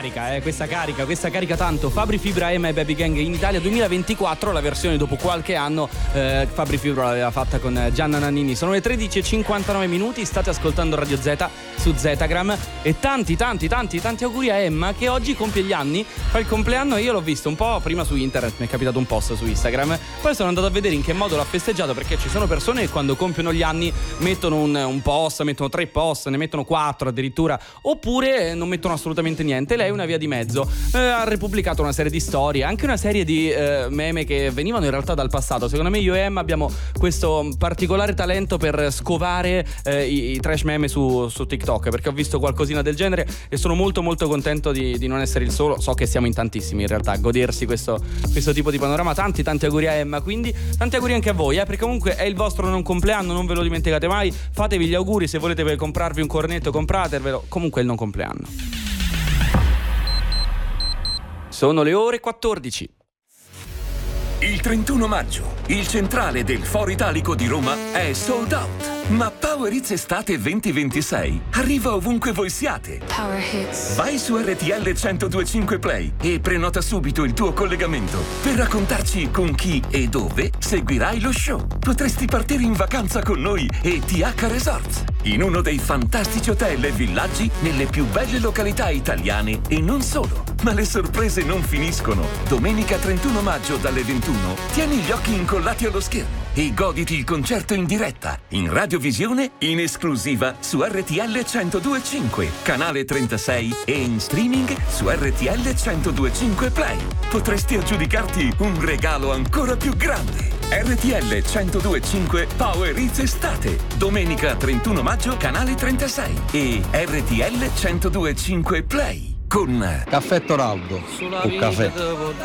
questa carica tanto. Fabri Fibra e My Baby Gang in Italia 2024, la versione dopo qualche anno. Fabri Fibra l'aveva fatta con Gianna Nannini. Sono le 13:59 minuti, state ascoltando Radio Z su Zetagram e tanti auguri a Emma che oggi compie gli anni, fa il compleanno e io l'ho visto un po' prima su internet, mi è capitato un post su Instagram, poi sono andato a vedere in che modo l'ha festeggiato, perché ci sono persone che quando compiono gli anni mettono un post, mettono 3 post, ne mettono 4 addirittura, oppure non mettono assolutamente niente. Lei è una via di mezzo, ha repubblicato una serie di storie, anche una serie di meme che venivano in realtà dal passato. Secondo me io e Emma abbiamo questo particolare talento per scovare i trash meme su TikTok, perché ho visto qualcosina del genere e sono molto contento di non essere il solo. So che siamo in tantissimi in realtà a godersi questo tipo di panorama. Tanti auguri a Emma, quindi tanti auguri anche a voi, perché comunque è il vostro non compleanno, non ve lo dimenticate mai, fatevi gli auguri. Se volete per comprarvi un cornetto compratevelo, comunque è il non compleanno. Sono le ore 14. Il 31 maggio, il centrale del Foro Italico di Roma è sold out. Ma Power Hits Estate 2026 arriva ovunque voi siate. Power Hits. Vai su RTL 102.5 Play e prenota subito il tuo collegamento per raccontarci con chi e dove seguirai lo show. Potresti partire in vacanza con noi e TH Resorts, in uno dei fantastici hotel e villaggi nelle più belle località italiane e non solo. Ma le sorprese non finiscono. Domenica 31 maggio dalle 21 tieni gli occhi incollati allo schermo e goditi il concerto in diretta, in radiovisione, in esclusiva su RTL 102.5, canale 36 e in streaming su RTL 102.5 Play. Potresti aggiudicarti un regalo ancora più grande. RTL 102.5 Power Hits Estate, domenica 31 maggio, canale 36 e RTL 102.5 Play. Con Caffè Toraldo, un caffè.